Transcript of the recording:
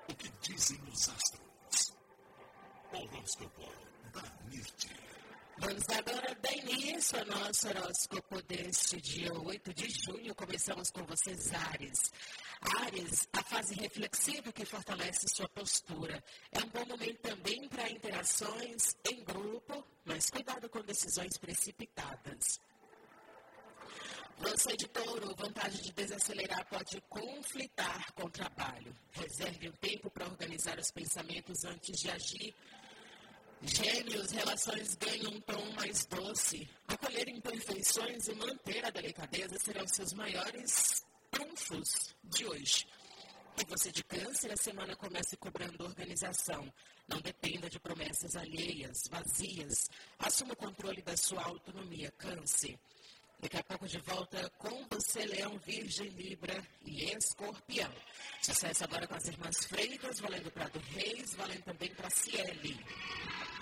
O que dizem os astros? Horóscopo da Mirti. Vamos agora dar início ao nosso horóscopo deste dia 8 de junho. Começamos com vocês, Áries. Áries, a fase reflexiva que fortalece sua postura. É um bom momento também para interações em grupo, mas cuidado com decisões precipitadas. Você de Touro, vontade de desacelerar pode conflitar com o trabalho. Reserve um tempo para organizar os pensamentos antes de agir. Gêmeos, relações ganham um tom mais doce. Acolher imperfeições e manter a delicadeza serão seus maiores trunfos de hoje. E você de Câncer, a semana começa cobrando organização. Não dependa de promessas alheias, vazias. Assuma o controle da sua autonomia, Câncer. Daqui a pouco de volta com você, Leão, Virgem, Libra e Escorpião. Sucesso agora com as irmãs Freitas, valendo para do Reis, valendo também para Ciele.